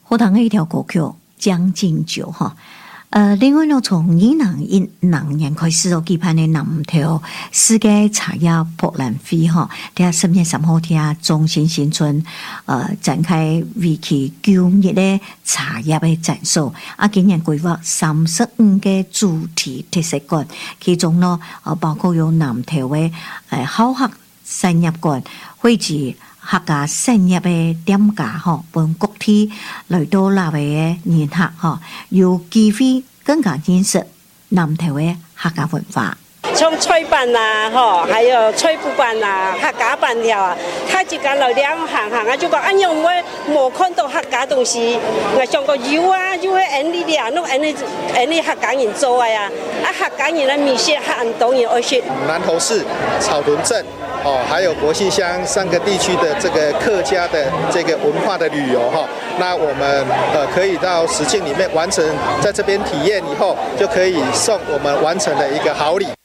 好听的一条歌曲《将进酒》哈。另外呢，从2010年开始哦，举办的南投世界茶叶博览会哈，在10月3号在中心新村展开为期9日的茶叶的展售。今年规划35个主题特色馆，其中呢包括有南投的好客产业馆，汇集客家产业的店家哈，本各地来到那位的年客哈，有机会更加认识南投的客家文化。 从菜板啊，还有菜脯板啊，客家板条啊，他自家老两行啊，就讲因为冇看到客家东西，我想个油啊，就会按你俩，弄按你客家人做的呀，客家人的米线很多人爱吃。 南投市草屯镇。还有国姓乡3个地区的这个客家的这个文化的旅游哈，那我们可以到实境里面完成，在这边体验以后，就可以送我们完成的一个好礼。